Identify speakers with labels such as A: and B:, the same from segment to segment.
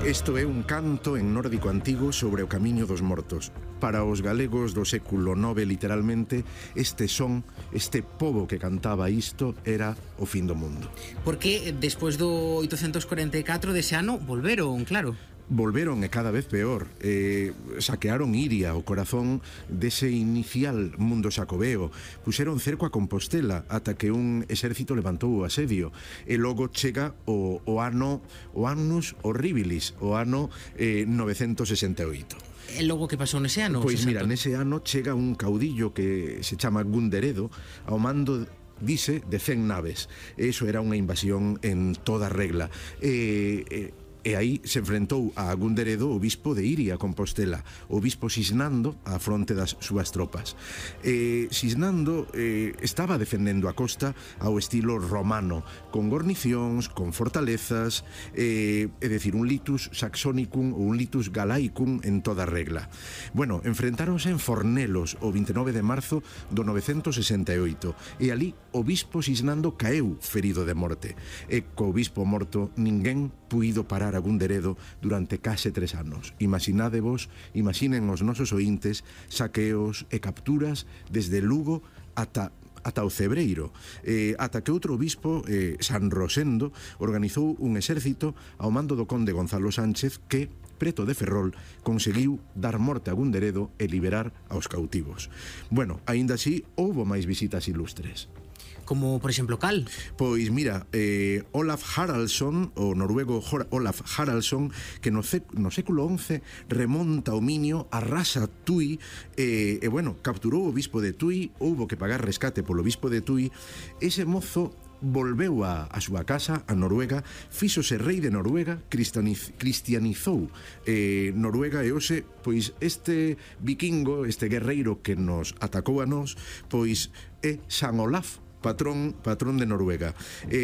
A: Isto é un canto en nórdico antigo sobre o camiño dos mortos. Para os galegos do século IX, literalmente, este son, este pobo que cantaba isto, era o fin do mundo.
B: Porque despois do 844 dese ano volveron, claro.
A: Volveron e cada vez peor. Saquearon Iria, o corazón dese inicial mundo xacobeo. Puxeron cerco a Compostela ata que un exército levantou o asedio. E logo chega o Annus Horribilis, o ano 968.
B: E logo que pasou nese ano?
A: Pois mira, nese ano chega un caudillo que se chama Gunderedo ao mando, dice, de 100 naves. Eso era unha invasión en toda regla. E aí se enfrentou a Gunderedo o bispo de Iria, Compostela, o bispo Sisnando á fronte das súas tropas. Sisnando estaba defendendo a costa ao estilo romano, con gornicións, con fortalezas, é dicir, un litus saxonicum ou un litus galaicum en toda regla. Bueno, enfrentáronse en Fornelos o 29 de marzo do 968 e ali o bispo Sisnando caeu ferido de morte. E co bispo morto ninguén puido parar a Gunderedo durante case 3 anos. Imaginen os nosos ointes saqueos e capturas desde Lugo ata o Cebreiro, ata que outro bispo, San Rosendo, organizou un exército ao mando do conde Gonzalo Sánchez que, preto de Ferrol, conseguiu dar morte a Gunderedo e liberar aos cautivos. Bueno, aínda así, houbo máis visitas ilustres.
B: Como, por exemplo, cal?
A: Pois mira, Olaf Haraldsson, o noruego Olaf Haraldsson, que no século XI remonta o Minio, arrasa Tui e bueno, capturou o bispo de Tui, houbo que pagar rescate polo bispo de Tui. Ese mozo volveu a súa casa, a Noruega, fíxose rei de Noruega, cristianizou Noruega e hoxe, pois este vikingo, este guerreiro que nos atacou a nós, pois é San Olaf, patrón de Noruega.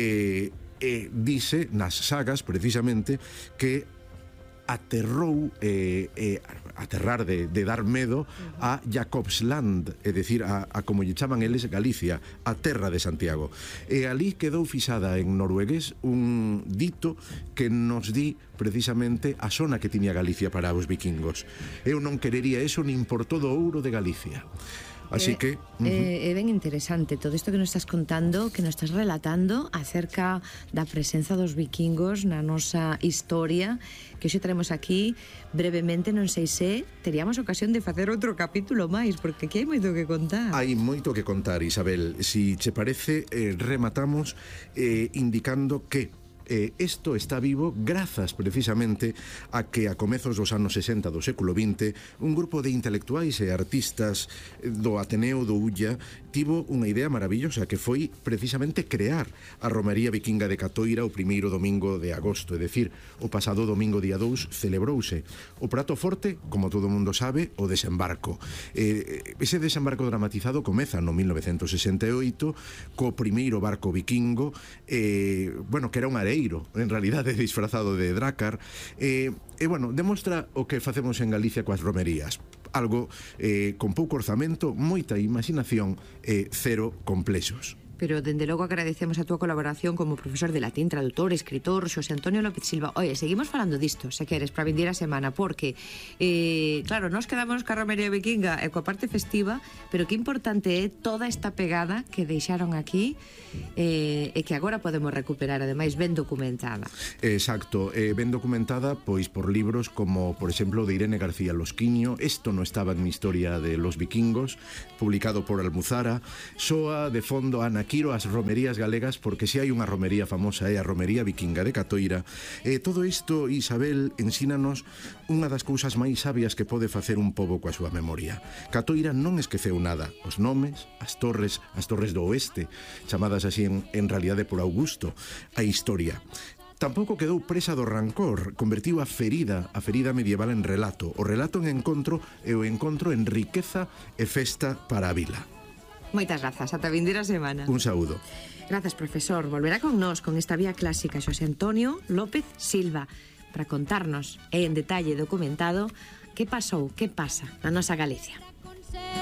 A: Dice nas sagas, precisamente, que aterrou, aterrar de dar medo a Jakobsland, é dicir, a como lle chaman eles, Galicia, a terra de Santiago. E ali quedou fixada en noruegués un dito que nos di precisamente a zona que tiña Galicia para os vikingos. Eu non querería eso nin por todo o ouro de Galicia. Así que...
C: É ben interesante todo isto que nos estás contando, que nos estás relatando acerca da presenza dos vikingos na nosa historia, que hoxe traemos aquí brevemente. Non sei se teríamos ocasión de facer outro capítulo máis, porque aquí hai moito que contar.
A: Hai moito que contar, Isabel. Si che parece, rematamos indicando que isto está vivo grazas precisamente a que a comezos dos anos 60 do século XX un grupo de intelectuais e artistas do Ateneo do Ulla tivo unha idea maravillosa, que foi precisamente crear a romería vikinga de Catoira o primeiro domingo de agosto, é dicir, o pasado domingo día 2 celebrouse o prato forte, como todo mundo sabe, o desembarco. Ese desembarco dramatizado comeza no 1968 co primeiro barco vikingo, bueno, que era un areiro, en realidade disfrazado de Drácar, bueno, demostra o que facemos en Galicia coas romerías, algo con pouco orzamento, moita imaginación e cero complexos.
C: Pero, dende logo, agradecemos a túa colaboración como profesor de latín, traductor, escritor, Xosé Antonio López Silva. Oye, seguimos falando disto, se queres, para vindeira semana, porque, claro, nos quedamos ca romería vikinga e coa parte festiva, pero que importante é toda esta pegada que deixaron aquí e que agora podemos recuperar, ademais, ben documentada.
A: Exacto, ben documentada, pois, por libros como, por exemplo, de Irene García Losquiño, Esto no estaba en mi historia de los vikingos, publicado por Almuzara. Soa de fondo Ana Quiro as romerías galegas, porque se hai unha romería famosa é a romería vikinga de Catoira. Todo isto, Isabel, ensínanos unha das cousas máis sabias que pode facer un pobo coa súa memoria. Catoira non esqueceu nada, os nomes, as torres do oeste, chamadas así en realidade por Augusto, a historia. Tampouco quedou presa do rancor, convertiu a ferida medieval en relato, o relato en encontro e o encontro en riqueza e festa para a vila.
C: Moitas grazas, ata vindeira semana.
A: Un saúdo.
C: Grazas, profesor. Volverá con nós con esta vía clásica Xosé Antonio López Silva para contarnos en detalle documentado que pasou, que pasa na nosa Galicia.